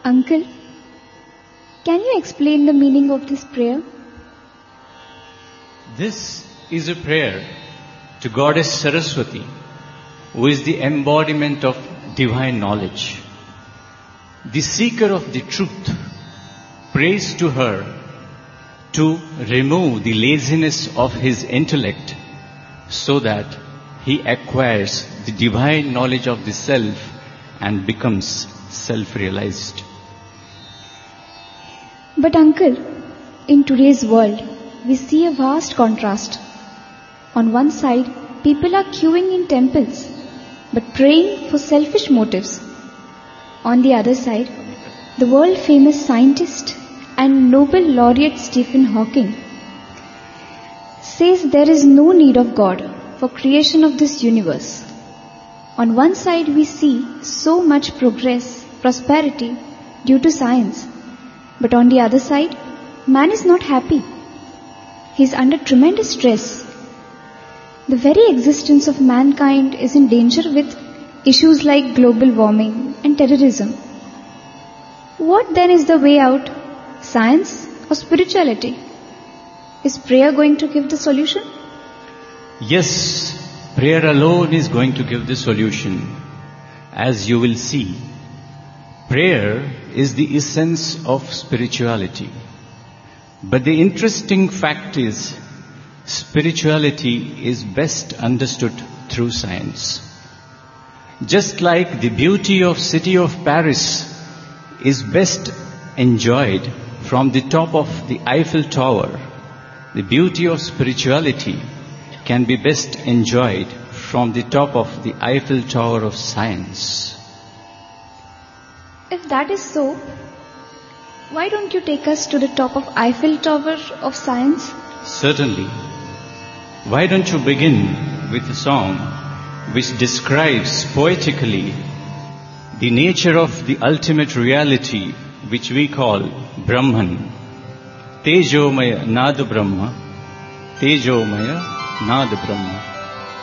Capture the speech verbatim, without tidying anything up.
Uncle, can you explain the meaning of this prayer? This is a prayer to Goddess Saraswati, who is the embodiment of divine knowledge. The seeker of the truth prays to her to remove the laziness of his intellect so that he acquires the divine knowledge of the self and becomes self-realized. But uncle, in today's world, we see a vast contrast. On one side, people are queuing in temples, but praying for selfish motives. On the other side, the world-famous scientist and Nobel laureate Stephen Hawking says there is no need of God for creation of this universe. On one side, we see so much progress, prosperity due to science. But on the other side, man is not happy. He is under tremendous stress. The very existence of mankind is in danger with issues like global warming and terrorism. What then is the way out? Science or spirituality? Is prayer going to give the solution? Yes, prayer alone is going to give the solution. As you will see, prayer is the essence of spirituality. But the interesting fact is, spirituality is best understood through science. Just like the beauty of city of Paris is best enjoyed from the top of the Eiffel Tower, the beauty of spirituality can be best enjoyed from the top of the Eiffel Tower of science. If that is so, why don't you take us to the top of Eiffel Tower of science? Certainly. Why don't you begin with a song which describes poetically the nature of the ultimate reality which we call Brahman. Tejomaya Nad Brahma, Tejomaya Nad Brahma.